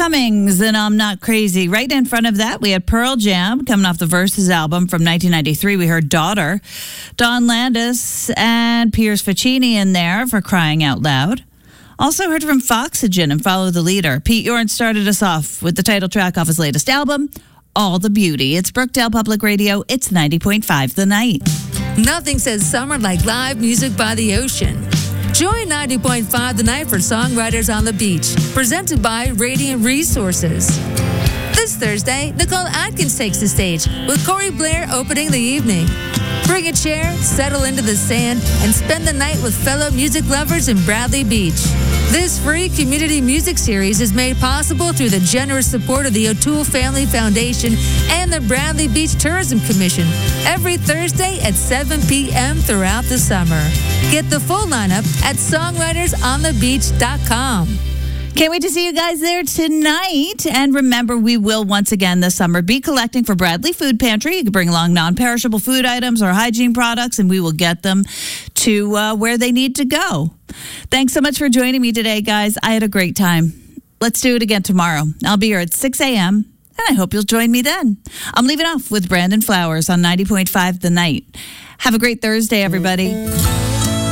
Cummings and I'm Not Crazy. Right in front of that, we had Pearl Jam coming off the Versus album from 1993. We heard Daughter, Dawn Landis, and Piers Faccini in there for Crying Out Loud. Also heard from Foxygen and Follow the Leader. Pete Yorn started us off with the title track off his latest album, All the Beauty. It's Brookdale Public Radio. It's 90.5 The Night. Nothing says summer like live music by the ocean. Join 90.5 The Night for Songwriters on the Beach, presented by Radiant Resources. This Thursday, Nicole Atkins takes the stage with Corey Blair opening the evening. Bring a chair, settle into the sand, and spend the night with fellow music lovers in Bradley Beach. This free community music series is made possible through the generous support of the O'Toole Family Foundation and the Bradley Beach Tourism Commission every Thursday at 7 p.m. throughout the summer. Get the full lineup at songwritersonthebeach.com. Can't wait to see you guys there tonight. And remember, we will once again this summer be collecting for Bradley Food Pantry. You can bring along non-perishable food items or hygiene products, and we will get them to where they need to go. Thanks so much for joining me today, guys. I had a great time. Let's do it again tomorrow. I'll be here at 6 a.m., and I hope you'll join me then. I'm leaving off with Brandon Flowers on 90.5 The Night. Have a great Thursday, everybody.